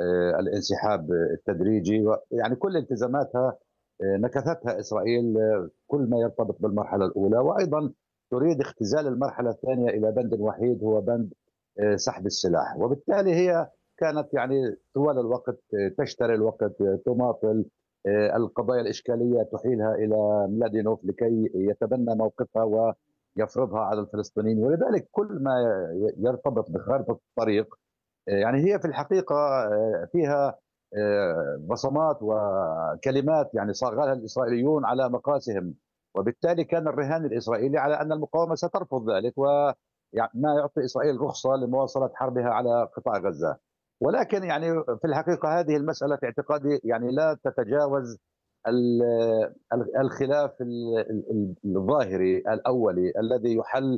الانسحاب التدريجي، يعني كل التزاماتها نكثتها إسرائيل، كل ما يرتبط بالمرحلة الأولى، وأيضا تريد اختزال المرحلة الثانية إلى بند وحيد هو بند سحب السلاح. وبالتالي هي كانت يعني طوال الوقت تشتري الوقت، تماطل القضايا الإشكالية، تحيلها إلى ميلادينوف لكي يتبنى موقفها ويفرضها على الفلسطينيين. ولذلك كل ما يرتبط بخارطة الطريق يعني هي في الحقيقة فيها بصمات وكلمات يعني صاغها الإسرائيليون على مقاسهم. وبالتالي كان الرهان الإسرائيلي على أن المقاومة سترفض ذلك، وما يعطي إسرائيل رخصة لمواصلة حربها على قطاع غزة. ولكن يعني في الحقيقة هذه المسألة في اعتقادي يعني لا تتجاوز الخلاف الظاهري الأولي الذي يحل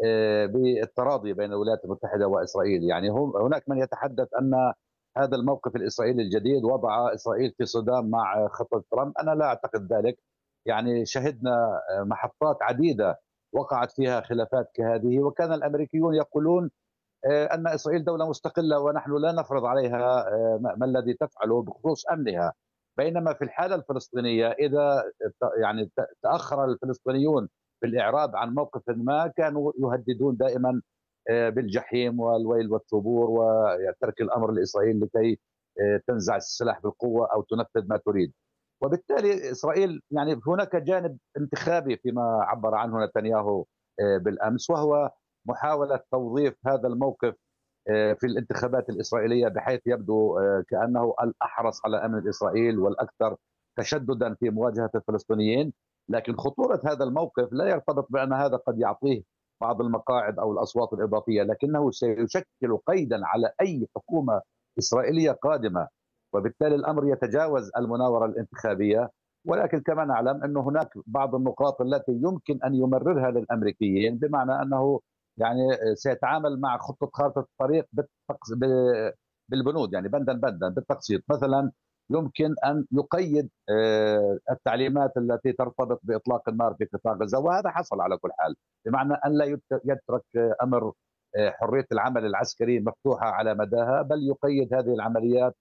بالتراضي بين الولايات المتحدة وإسرائيل. يعني هناك من يتحدث أن هذا الموقف الإسرائيلي الجديد وضع إسرائيل في صدام مع خطة ترامب. أنا لا أعتقد ذلك. يعني شهدنا محطات عديدة وقعت فيها خلافات كهذه، وكان الأمريكيون يقولون أن إسرائيل دولة مستقلة ونحن لا نفرض عليها ما الذي تفعله بخصوص أمنها. بينما في الحالة الفلسطينية إذا يعني تأخر الفلسطينيون في الإعراب عن موقف ما كانوا يهددون دائما بالجحيم والويل والثبور وترك الأمر لإسرائيل لكي تنزع السلاح بالقوة أو تنفذ ما تريد. وبالتالي إسرائيل يعني هناك جانب انتخابي فيما عبر عنه نتنياهو بالأمس، وهو محاولة توظيف هذا الموقف في الانتخابات الإسرائيلية بحيث يبدو كأنه الأحرص على أمن إسرائيل والأكثر تشددا في مواجهة الفلسطينيين. لكن خطورة هذا الموقف لا يرتبط بأن هذا قد يعطيه بعض المقاعد أو الأصوات الإضافية، لكنه سيشكل قيدا على أي حكومة إسرائيلية قادمة. وبالتالي الأمر يتجاوز المناورة الانتخابية. ولكن كما نعلم أن هناك بعض النقاط التي يمكن أن يمررها للأمريكيين، بمعنى أنه يعني سيتعامل مع خطة خارطة الطريق بالبنود، يعني بندا بندا بالتقسيط. مثلا يمكن أن يقيد التعليمات التي ترتبط بإطلاق النار في قطاع غزة، وهذا حصل على كل حال، بمعنى أن لا يترك أمر حرية العمل العسكري مفتوحة على مداها، بل يقيد هذه العمليات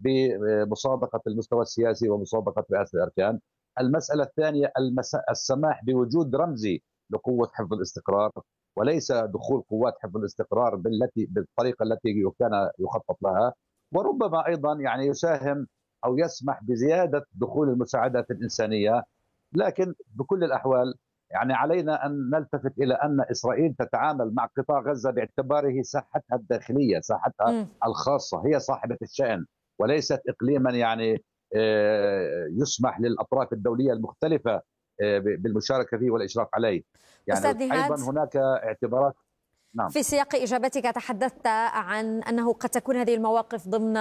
بمسابقة المستوى السياسي ومسابقة رئاسة الأركان. المسألة الثانية السماح بوجود رمزي لقوة حفظ الاستقرار، وليس دخول قوات حفظ الاستقرار بالطريقة التي كان يخطط لها. وربما أيضا يعني يساهم أو يسمح بزيادة دخول المساعدات الإنسانية. لكن بكل الأحوال يعني علينا أن نلتفت إلى أن إسرائيل تتعامل مع قطاع غزة باعتباره ساحتها الداخلية، ساحتها الخاصة، هي صاحبة الشأن وليست إقليما يعني يسمح للأطراف الدولية المختلفة بالمشاركة فيه والإشراف عليه. يعني أستاذ أيضا نهاد، هناك اعتبارات. نعم. في سياق إجابتك تحدثت عن أنه قد تكون هذه المواقف ضمن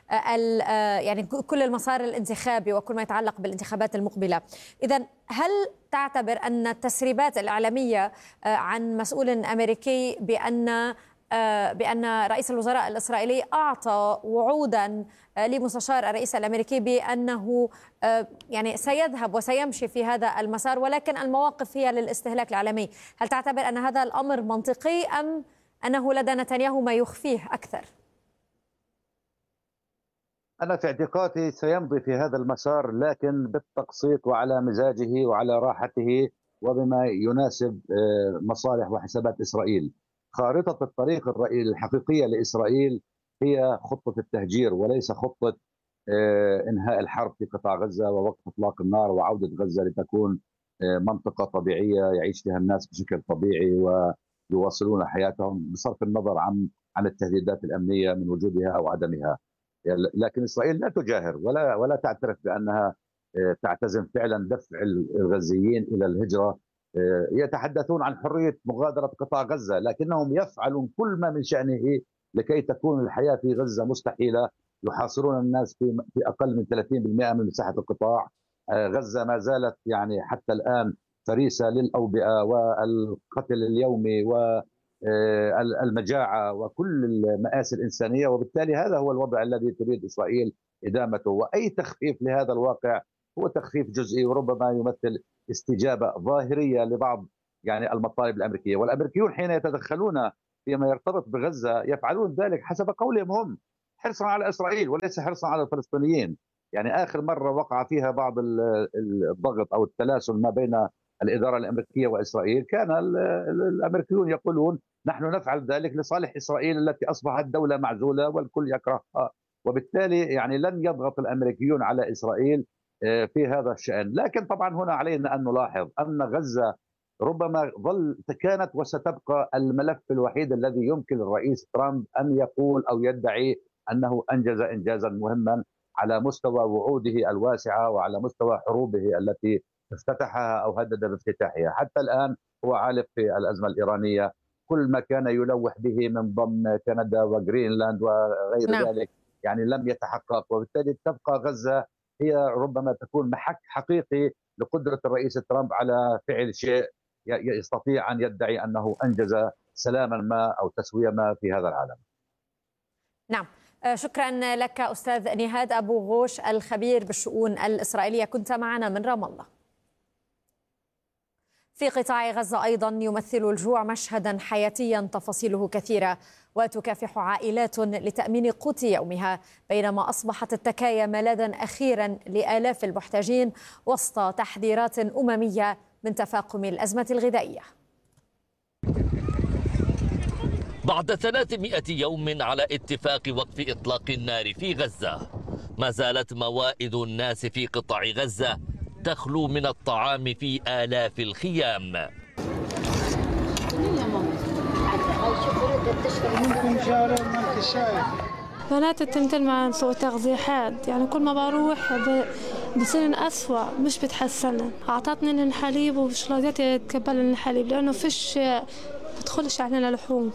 يعني كل المسار الانتخابي وكل ما يتعلق بالانتخابات المقبلة. إذن هل تعتبر أن التسريبات الإعلامية عن مسؤول أمريكي بأن رئيس الوزراء الإسرائيلي أعطى وعودا لمستشار الرئيس الأمريكي بأنه يعني سيذهب وسيمشي في هذا المسار، ولكن المواقف هي للاستهلاك الإعلامي، هل تعتبر أن هذا الأمر منطقي أم أنه لدى نتنياهو ما يخفيه أكثر؟ أنا في اعتقادي سيمضي في هذا المسار، لكن بالتقسيط وعلى مزاجه وعلى راحته وبما يناسب مصالح وحسابات إسرائيل. خارطة الطريق الحقيقية لإسرائيل هي خطة التهجير، وليس خطة إنهاء الحرب في قطاع غزة ووقف إطلاق النار وعودة غزة لتكون منطقة طبيعية يعيش فيها الناس بشكل طبيعي ويواصلون حياتهم بصرف النظر عن التهديدات الأمنية من وجودها أو عدمها. لكن إسرائيل لا تجاهر ولا تعترف بأنها تعتزم فعلا دفع الغزيين إلى الهجرة. يتحدثون عن حرية مغادرة قطاع غزة، لكنهم يفعلون كل ما من شأنه لكي تكون الحياة في غزة مستحيلة. يحاصرون الناس في أقل من 30% من مساحة القطاع. غزة ما زالت يعني حتى الآن فريسة للأوبئة والقتل اليومي والمجاعة وكل المآسي الإنسانية. وبالتالي هذا هو الوضع الذي تريد إسرائيل إدامته، وأي تخفيف لهذا الواقع هو تخفيف جزئي وربما يمثل استجابة ظاهرية لبعض يعني المطالب الأمريكية. والأمريكيون حين يتدخلون فيما يرتبط بغزة يفعلون ذلك حسب قولهم هم، حرصا على إسرائيل وليس حرصا على الفلسطينيين. يعني آخر مرة وقع فيها بعض الضغط أو التلاسل ما بين الإدارة الأمريكية وإسرائيل، كان الأمريكيون يقولون نحن نفعل ذلك لصالح إسرائيل التي أصبحت دولة معزولة والكل يكرهها، وبالتالي يعني لن يضغط الأمريكيون على إسرائيل في هذا الشأن. لكن طبعا هنا علينا أن نلاحظ أن غزة ربما كانت وستبقى الملف الوحيد الذي يمكن للرئيس ترامب أن يقول أو يدعي أنه أنجز إنجازا مهما على مستوى وعوده الواسعة وعلى مستوى حروبه التي افتتحها أو هدد بافتتاحها. حتى الآن هو عالق في الأزمة الإيرانية، كل ما كان يلوح به من ضم كندا وغرينلاند وغير ذلك يعني لم يتحقق، وبالتالي تبقى غزة هي ربما تكون محك حقيقي لقدرة الرئيس ترامب على فعل شيء يستطيع أن يدعي أنه أنجز سلاما ما أو تسوية ما في هذا العالم. نعم، شكرا لك أستاذ نهاد أبو غوش الخبير بالشؤون الإسرائيلية، كنت معنا من رام الله. في قطاع غزة أيضا يمثل الجوع مشهدا حياتيا تفاصيله كثيرة، وتكافح عائلات لتأمين قوت يومها، بينما أصبحت التكايا ملاذا أخيرا لآلاف المحتاجين وسط تحذيرات أممية من تفاقم الأزمة الغذائية. بعد 300 يوم على اتفاق وقف إطلاق النار في غزة، ما زالت موائد الناس في قطاع غزة تخلو من الطعام في آلاف الخيام. بنات التمثيل مع سوء تغذية حاد، يعني كل ما بروح بصير أسوأ مش بتحسن. أعطتني الحليب ومش راضية تقبل الحليب لأنه فيش بدخلش علينا لحوم.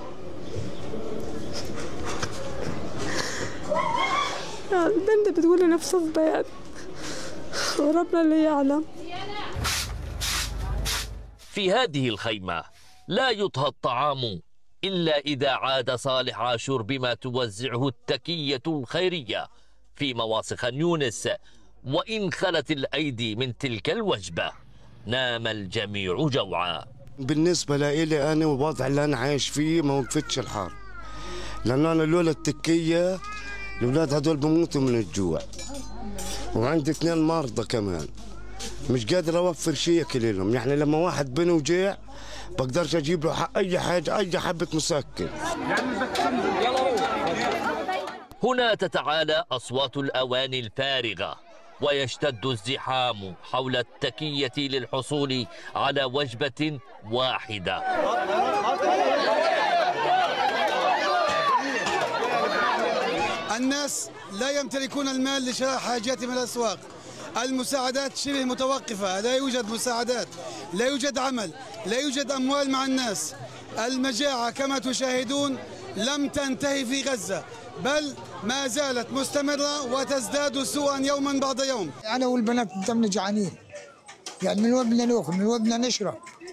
البنت بتقول لنفس البيت وربنا اللي يعلم. في هذه الخيمة لا يطهى الطعام إلا إذا عاد صالح عاشور بما توزعه التكية الخيرية في مواصي خان يونس، وإن خلت الأيدي من تلك الوجبة نام الجميع جوعا. بالنسبة لي أنا والوضع اللي أنا عايش فيه ما وقفتش الحرب، لأنه أنا لولا التكية الأولاد هدول بموتوا من الجوع، وعندي 2 مرضى كمان مش قادر أوفر شيء ياكل لهم. يعني لما واحد بني وجيع بقدرش أجيب له أي حاجة، أي حبة مسكن. هنا تتعالى أصوات الأواني الفارغة ويشتد الزحام حول التكية للحصول على وجبة واحدة. الناس لا يمتلكون المال لشراء حاجاتهم من الأسواق، المساعدات شبه متوقفة، لا يوجد مساعدات، لا يوجد عمل، لا يوجد أموال مع الناس. المجاعة كما تشاهدون لم تنتهي في غزة، بل ما زالت مستمرة وتزداد سوءا يوما بعد يوم. أنا والبنات بدنا جعانين، يعني من وين بدنا ناكل، من وين بدنا نشرب؟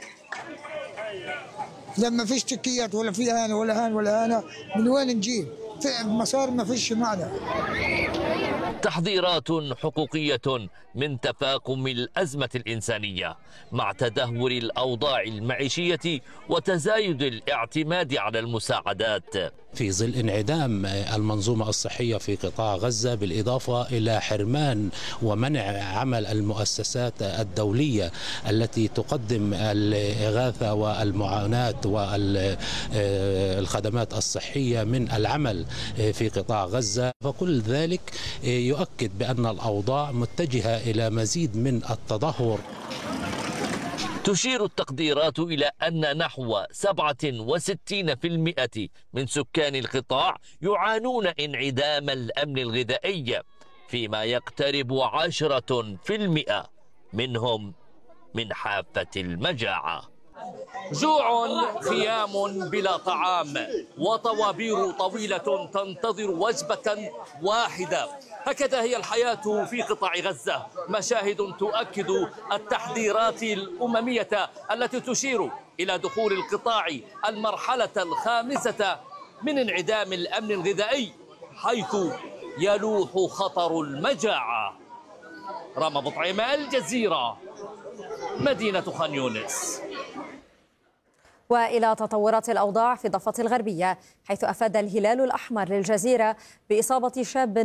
لما فيش تكيات ولا في هان ولا هان ولا هانا، من وين نجيب؟ مصاري ما فيش معنا. تحذيرات حقوقية من تفاقم الأزمة الإنسانية مع تدهور الأوضاع المعيشية وتزايد الاعتماد على المساعدات في ظل انعدام المنظومة الصحية في قطاع غزة، بالإضافة إلى حرمان ومنع عمل المؤسسات الدولية التي تقدم الإغاثة والمعاناة والخدمات الصحية من العمل في قطاع غزة. فكل ذلك يؤكد بأن الأوضاع متجهة إلى مزيد من التدهور. تشير التقديرات إلى أن نحو 67% من سكان القطاع يعانون انعدام الأمن الغذائي، فيما يقترب 10% منهم من حافة المجاعة. جوع، خيام بلا طعام، وطوابير طويلة تنتظر وجبة واحدة. هكذا هي الحياة في قطاع غزة، مشاهد تؤكد التحذيرات الأممية التي تشير إلى دخول القطاع المرحلة الخامسة من انعدام الأمن الغذائي، حيث يلوح خطر المجاعة. رام بطعيمة، الجزيرة، مدينة خان يونس. وإلى تطورات الأوضاع في الضفة الغربية، حيث أفاد الهلال الأحمر للجزيرة بإصابة شاب